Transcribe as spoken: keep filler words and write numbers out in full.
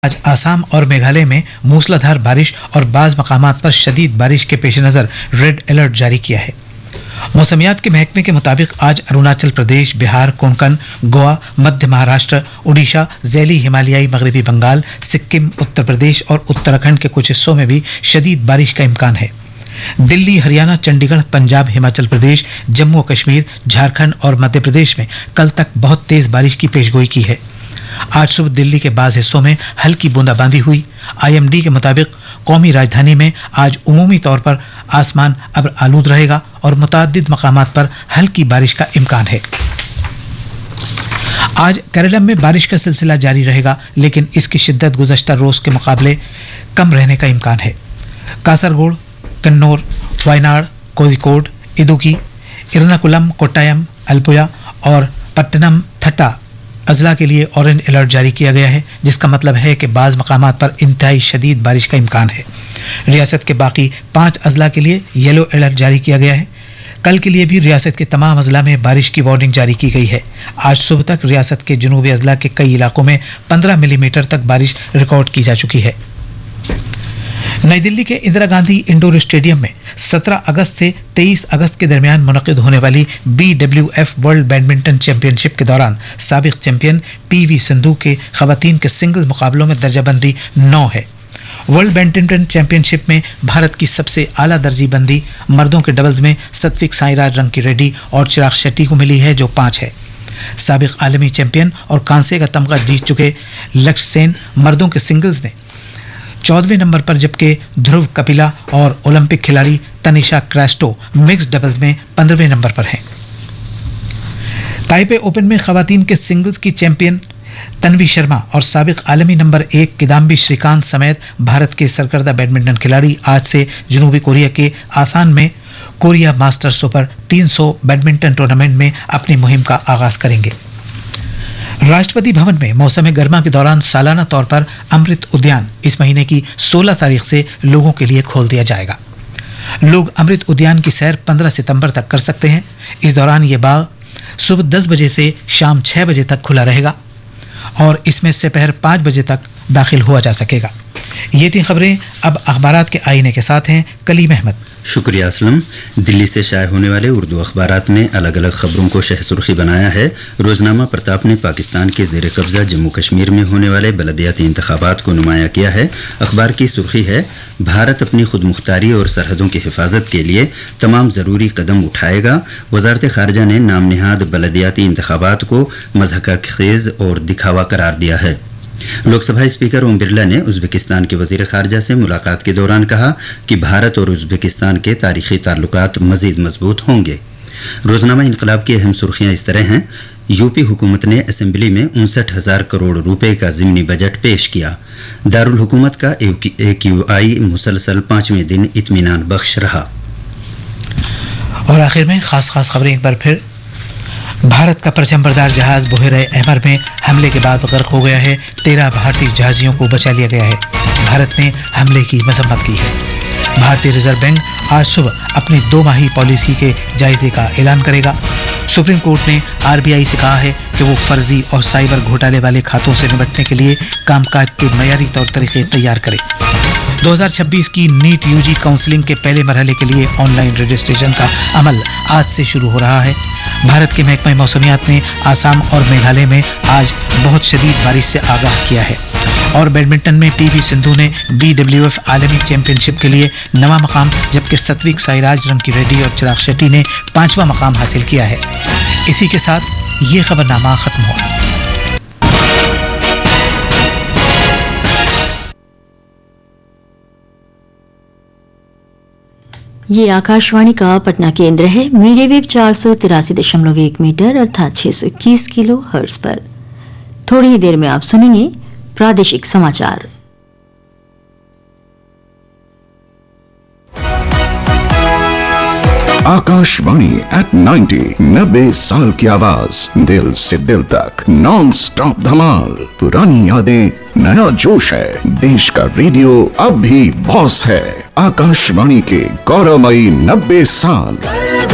आज आसाम और मेघालय में मूसलाधार बारिश और बाज मकामात पर शदीद बारिश के पेश नजर रेड अलर्ट जारी किया है। मौसमियात के महकमे के मुताबिक आज अरुणाचल प्रदेश, बिहार, कोंकण, गोवा, मध्य महाराष्ट्र, उड़ीसा, ज़ैली हिमालयाई मगरबी बंगाल, सिक्किम, उत्तर प्रदेश और उत्तराखंड के कुछ हिस्सों में भी शदीद बारिश का इम्कान है। दिल्ली, हरियाणा, चंडीगढ़, पंजाब, हिमाचल प्रदेश, जम्मू और कश्मीर, झारखंड और मध्य प्रदेश में कल तक बहुत तेज बारिश की पेशगोई की है। आज सुबह दिल्ली के बाज हिस्सों में हल्की बूंदाबांदी हुई। आईएमडी के मुताबिक कौमी राजधानी में आज उमूमी तौर पर आसमान अब्र आलूद रहेगा और मुतअद्दिद मकामात पर हल्की बारिश का इम्कान है। आज केरलम में बारिश का सिलसिला जारी रहेगा, लेकिन इसकी शिद्दत गुज़श्ता रोज के मुकाबले कम रहने का इम्कान है। कासरगोड, कन्नौर, वायनाड, कोझिकोड, इदुक्की, इरनाकुलम, कोट्टायम, अलपुया और पट्टनम थट्टा अजला के लिए ऑरेंज अलर्ट जारी किया गया है, जिसका मतलब है कि बाज मकामात पर इंतहाई शदीद बारिश का इम्कान है। रियासत के बाकी पांच अजला के लिए येलो अलर्ट जारी किया गया है। कल के लिए भी रियासत के तमाम अजला में बारिश की वार्निंग जारी की गई है। आज सुबह तक रियासत के जनूबी अजला के कई इलाकों में पंद्रह मिलीमीटर तक बारिश रिकॉर्ड की जा चुकी है। नई दिल्ली के इंदिरा गांधी इंडोर स्टेडियम में सत्रह अगस्त से तेईस अगस्त के दरमियान मुनक़िद होने वाली B W F world badminton championship के दौरान साबिक चैंपियन पीवी सिंधु के खवातीन के सिंगल्स मुकाबलों में दर्जाबंदी नौ है। वर्ल्ड बैडमिंटन चैंपियनशिप में भारत की सबसे आला दर्जी बंदी मर्दों के डबल्स में सत्विक साईराज रंकी रेड्डी और चिराग शेट्टी को मिली है, जो पांच है। साबिक आलमी चैंपियन और कांसे का तमगा जीत चुके लक्ष्य सेन मर्दों के सिंगल्स में चौदहवें नंबर पर, जबकि ध्रुव कपिला और ओलंपिक खिलाड़ी तनिषा क्रास्टो मिक्स डबल्स में पंद्रहवें नंबर पर हैं। ताइपे ओपन में खवातीन के सिंगल्स की चैंपियन तन्वी शर्मा और साबिक आलमी नंबर एक किदाम्बी श्रीकांत समेत भारत के सरकर्दा बैडमिंटन खिलाड़ी आज से जनूबी कोरिया के आसान में कोरिया मास्टर्स सुपर तीन सौ बैडमिंटन टूर्नामेंट में अपनी मुहिम का आगाज करेंगे। राष्ट्रपति भवन में मौसम गर्मा के दौरान सालाना तौर पर अमृत उद्यान इस महीने की सोलह तारीख से लोगों के लिए खोल दिया जाएगा। लोग अमृत उद्यान की सैर पंद्रह सितंबर तक कर सकते हैं। इस दौरान यह बाग सुबह दस बजे से शाम छह बजे तक खुला रहेगा और इसमें दोपहर पांच बजे तक दाखिल हुआ जा सकेगा। ये थी खबरें। अब अखबारात के आईने के साथ हैं कलीम अहमद। शुक्रिया असलम। दिल्ली से शाये होने वाले उर्दू अखबारात में अलग अलग खबरों को शह सुर्खी बनाया है। रोजनामा प्रताप ने पाकिस्तान के जेर कब्जा जम्मू कश्मीर में होने वाले बलदियाती इंतखाबात को नुमाया किया है। अखबार की सुर्खी है, भारत अपनी खुद मुख्तारी और सरहदों की हिफाजत के लिए तमाम जरूरी कदम उठाएगा। वजारत खारजा ने नाम निहाद बलदियाती इंतखाबात को मज़हक खेज और दिखावा करार दिया है। लोकसभा स्पीकर ओम बिरला ने उज्बेकिस्तान के वजीर खारजा से मुलाकात के दौरान कहा कि भारत और उज्बेकिस्तान के तारीखी ताल्लुकात मजीद मजबूत होंगे। रोजनामा इनकलाब की अहम सुर्खियां इस तरह हैं। यूपी हुकूमत ने असेंबली में उनसठ हजार करोड़ रुपए का ज़िमनी बजट पेश किया। दारुल हुकूमत का ए क्यू आई मुसलसल पांचवें दिन इत्मीनान बख्श रहा। और आखिर में खास खास खबरें एक बार फिर। भारत का परचमबरदार जहाज बुहेरे अहमर में हमले के बाद गर्क हो गया है। तेरह भारतीय जहाजियों को बचा लिया गया है। भारत ने हमले की मजम्मत की है। भारतीय रिजर्व बैंक आज सुबह अपनी दो माही पॉलिसी के जायजे का ऐलान करेगा। सुप्रीम कोर्ट ने आरबीआई से कहा है कि वो फर्जी और साइबर घोटाले वाले खातों से निपटने के लिए कामकाज के मयारी तौर तरीके तैयार करे। दो हज़ार छब्बीस की नीट यूजी काउंसलिंग के पहले मरहले के लिए ऑनलाइन रजिस्ट्रेशन का अमल आज से शुरू हो रहा है। भारत के महकमा मौसमियात ने आसाम और मेघालय में आज बहुत शदीद बारिश से आगाह किया है। और बैडमिंटन में पीवी सिंधु ने बी डब्ल्यू एफ आलमी चैंपियनशिप के लिए नवा मकाम, जबकि सत्विक साईराज रंकी रेड्डी और चिराग शेट्टी ने पांचवा मकाम हासिल किया है। इसी के साथ ये खबरनामा खत्म हुआ। ये आकाशवाणी का पटना केंद्र है। मीडिया वेव चार सौ तिरासी दशमलव एक मीटर अर्थात छह सौ इक्कीस किलो हर्ट्ज पर। थोड़ी ही देर में आप सुनेंगे प्रादेशिक समाचार। आकाशवाणी एट नाइन्टी, नब्बे साल की आवाज, दिल से दिल तक, नॉन स्टॉप धमाल। पुरानी यादें, नया जोश है। देश का रेडियो अब भी बॉस है। आकाशवाणी के गौरवमयी नब्बे साल।